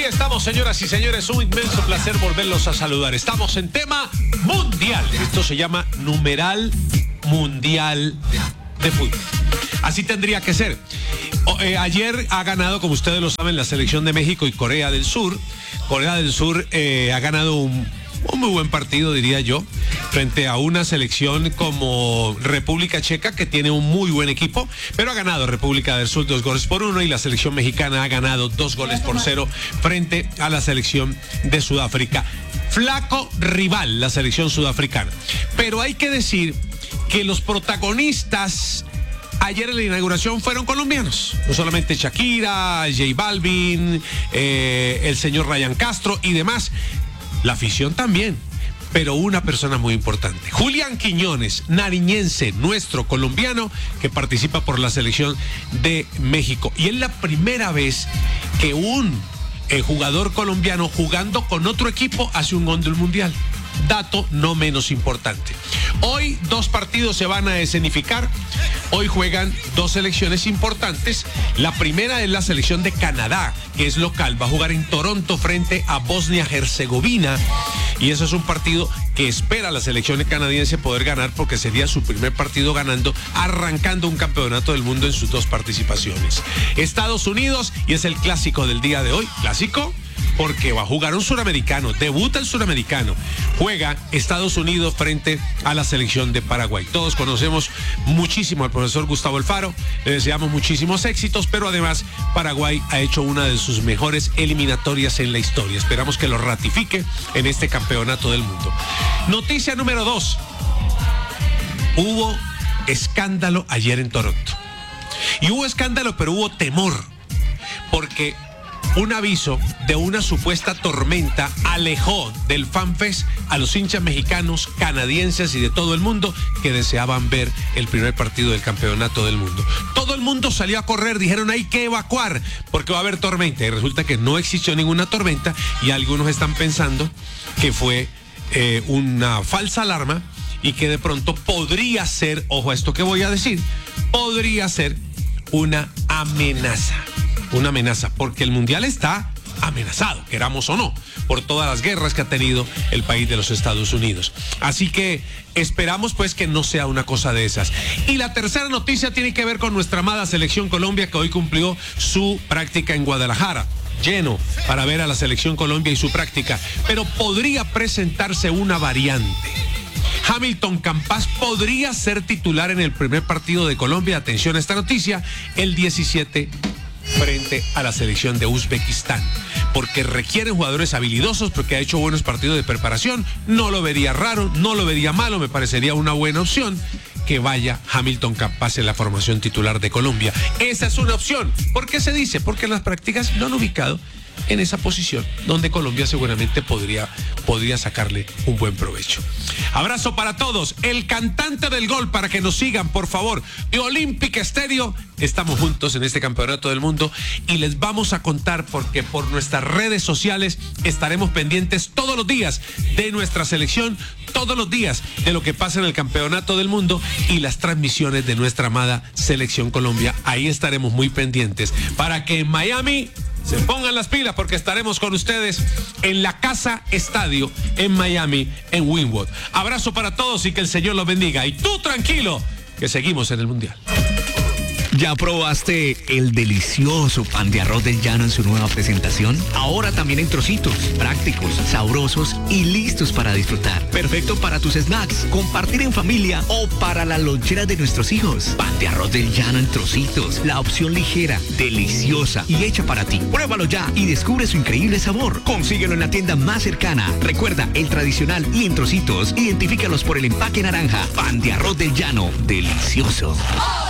Aquí estamos, señoras y señores, un inmenso placer volverlos a saludar. Estamos en tema mundial. Esto se llama numeral mundial de fútbol. Así tendría que ser. Ayer ha ganado, como ustedes lo saben, la selección de México y Corea del Sur. Corea del Sur ha ganado un muy buen partido, diría yo, frente a una selección como República Checa, que tiene un muy buen equipo, pero ha ganado República del Sur 2-1, y la selección mexicana ha ganado 2-0 frente a la selección de Sudáfrica. Flaco rival la selección sudafricana. Pero hay que decir que los protagonistas ayer en la inauguración fueron colombianos. No solamente Shakira, J Balvin, el señor Ryan Castro y demás. La afición también, pero una persona muy importante. Julián Quiñones, nariñense, nuestro colombiano, que participa por la selección de México. Y es la primera vez que un jugador colombiano jugando con otro equipo hace un gol del mundial. Dato no menos importante. Hoy 2 partidos se van a escenificar. Hoy juegan 2 selecciones importantes. La primera es la selección de Canadá, que es local. Va a jugar en Toronto frente a Bosnia-Herzegovina. Y eso es un partido que espera la selección canadiense poder ganar, porque sería su primer partido ganando, arrancando un campeonato del mundo en sus 2 participaciones. Estados Unidos, y es el clásico del día de hoy. Clásico porque va a jugar un suramericano, debuta el suramericano, juega Estados Unidos frente a la selección de Paraguay. Todos conocemos muchísimo al profesor Gustavo Alfaro, le deseamos muchísimos éxitos, pero además Paraguay ha hecho una de sus mejores eliminatorias en la historia. Esperamos que lo ratifique en este campeonato del mundo. Noticia número 2. Hubo escándalo ayer en Toronto. Y hubo escándalo, pero hubo temor, porque un aviso de una supuesta tormenta alejó del FanFest a los hinchas mexicanos, canadienses y de todo el mundo que deseaban ver el primer partido del campeonato del mundo. Todo el mundo salió a correr, dijeron hay que evacuar porque va a haber tormenta, y resulta que no existió ninguna tormenta, y algunos están pensando que fue una falsa alarma y que de pronto podría ser, ojo a esto que voy a decir, podría ser una amenaza. Una amenaza, porque el mundial está amenazado, queramos o no, por todas las guerras que ha tenido el país de los Estados Unidos. Así que esperamos pues que no sea una cosa de esas. Y la tercera noticia tiene que ver con nuestra amada selección Colombia, que hoy cumplió su práctica en Guadalajara. Lleno para ver a la selección Colombia y su práctica, pero podría presentarse una variante. Hamilton Campas podría ser titular en el primer partido de Colombia, atención a esta noticia, el 17 frente a la selección de Uzbekistán, porque requieren jugadores habilidosos, porque ha hecho buenos partidos de preparación. No lo vería raro, no lo vería malo, me parecería una buena opción que vaya Hamilton Campas en la formación titular de Colombia. Esa es una opción. ¿Por qué se dice? Porque las prácticas lo han ubicado en esa posición donde Colombia seguramente podría sacarle un buen provecho. Abrazo para todos. El cantante del gol, para que nos sigan, por favor, de Olympic Stereo. Estamos juntos en este campeonato del mundo y les vamos a contar, porque por nuestras redes sociales estaremos pendientes todos los días de nuestra selección, todos los días de lo que pasa en el campeonato del mundo y las transmisiones de nuestra amada selección Colombia. Ahí estaremos muy pendientes para que en Miami se pongan las pilas, porque estaremos con ustedes en la Casa Estadio en Miami, en Wynwood. Abrazo para todos y que el Señor los bendiga. Y tú tranquilo, que seguimos en el Mundial. ¿Ya probaste el delicioso pan de arroz del llano en su nueva presentación? Ahora también en trocitos, prácticos, sabrosos y listos para disfrutar. Perfecto para tus snacks, compartir en familia o para la lonchera de nuestros hijos. Pan de arroz del llano en trocitos, la opción ligera, deliciosa y hecha para ti. Pruébalo ya y descubre su increíble sabor. Consíguelo en la tienda más cercana. Recuerda, el tradicional y en trocitos, identifícalos por el empaque naranja. Pan de arroz del llano, delicioso.